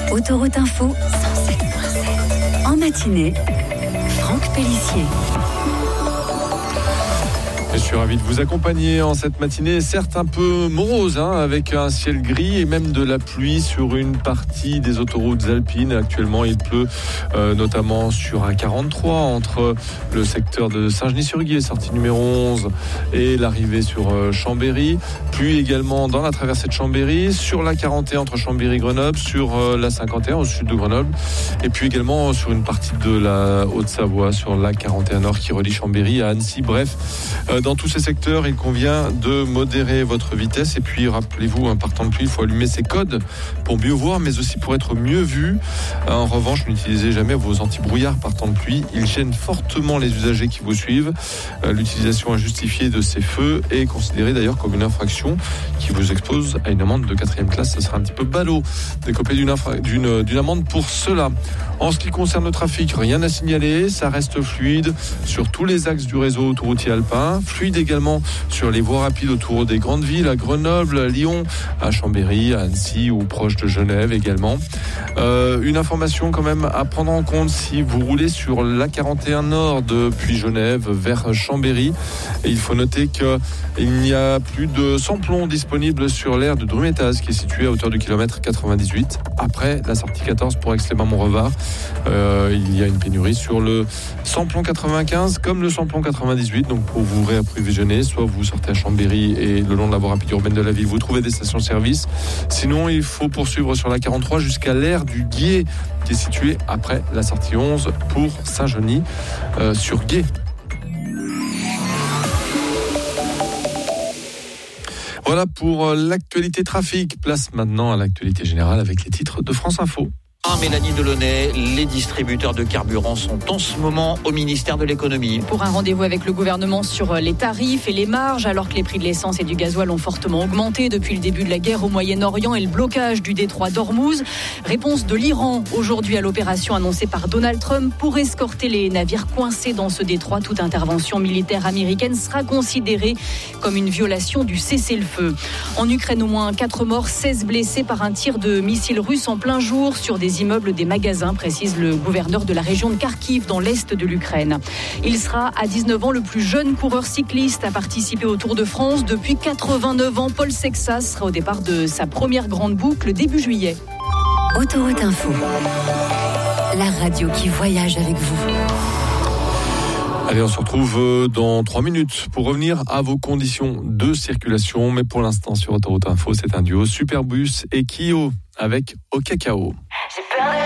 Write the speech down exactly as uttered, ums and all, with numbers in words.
Autoroute Info, cent sept virgule sept. En matinée, Franck Pellissier. Je suis ravi de vous accompagner en cette matinée, certes un peu morose, hein, avec un ciel gris et même de la pluie sur une partie des autoroutes alpines. Actuellement, il pleut euh, notamment sur A quarante-trois entre le secteur de Saint-Genis-sur-Guiers, sortie numéro onze, et l'arrivée sur euh, Chambéry. Pluie également dans la traversée de Chambéry, sur l'A quarante et un entre Chambéry et Grenoble, sur euh, l'A cinquante et un au sud de Grenoble, et puis également sur une partie de la Haute-Savoie, sur l'A quarante et un Nord qui relie Chambéry à Annecy. Bref, euh, dans tous ces secteurs, il convient de modérer votre vitesse. Et puis, rappelez-vous, un partant de pluie, il faut allumer ses codes pour mieux voir, mais aussi pour être mieux vu. En revanche, n'utilisez jamais vos anti-brouillards partant de pluie. Ils gênent fortement les usagers qui vous suivent. L'utilisation injustifiée de ces feux est considérée d'ailleurs comme une infraction qui vous expose à une amende de quatrième classe. Ce sera un petit peu ballot d'écoper d'une, infra... d'une, d'une amende pour cela. En ce qui concerne le trafic, rien à signaler. Ça reste fluide sur tous les axes du réseau autoroutier alpin. Fluide également sur les voies rapides autour des grandes villes, à Grenoble, à Lyon, à Chambéry, à Annecy ou proche de Genève également. Euh, une information quand même à prendre en compte si vous roulez sur l'A quarante et un Nord depuis Genève vers Chambéry. Et il faut noter qu'il n'y a plus de samplons disponibles sur l'aire de Drumettaz qui est située à hauteur du kilomètre quatre-vingt-dix-huit. Après la sortie quatorze pour Aix-les-Bains-Montrevard, euh, il y a une pénurie sur le samplon quatre-vingt-quinze comme le samplon quatre-vingt-dix-huit. Donc pour vous réapprovisionner, soit vous sortez à Chambéry et le long de la voie rapide urbaine de la ville, vous trouvez des stations-service. Sinon, il faut poursuivre sur la quarante-trois jusqu'à l'aire du Guiers qui est située après la sortie onze pour Saint-Genis euh, sur Guiers. Voilà pour l'actualité trafic. Place maintenant à l'actualité générale avec les titres de France Info. Mélanie Delaunay, les distributeurs de carburant sont en ce moment au ministère de l'économie. Pour un rendez-vous avec le gouvernement sur les tarifs et les marges, alors que les prix de l'essence et du gasoil ont fortement augmenté depuis le début de la guerre au Moyen-Orient et le blocage du détroit d'Ormuz. Réponse de l'Iran aujourd'hui à l'opération annoncée par Donald Trump pour escorter les navires coincés dans ce détroit. Toute intervention militaire américaine sera considérée comme une violation du cessez-le-feu. En Ukraine, au moins quatre morts, seize blessés par un tir de missile russe en plein jour sur des immeubles des magasins, précise le gouverneur de la région de Kharkiv dans l'est de l'Ukraine. Il sera à dix-neuf ans le plus jeune coureur cycliste à participer au Tour de France depuis quatre-vingt-neuf ans. Paul Sexas sera au départ de sa première grande boucle début juillet. Autoroute Info, la radio qui voyage avec vous. Allez, on se retrouve dans trois minutes pour revenir à vos conditions de circulation. Mais pour l'instant, sur Autoroute Info, c'est un duo Superbus et Kyo avec Au Cacao.